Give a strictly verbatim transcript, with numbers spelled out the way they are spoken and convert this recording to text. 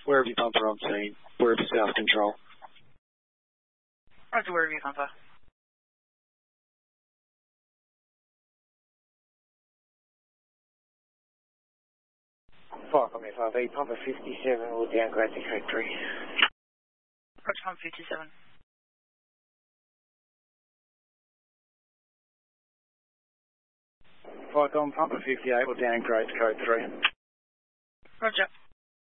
Wherever you pumper on scene. Wherever South Control. Roger, wherever you pumper. Five from F R V, pumper fifty-seven will downgrade to code three. Roger, pumper fifty-seven. Vicom, pumper fifty-eight will downgrade to code three. Roger.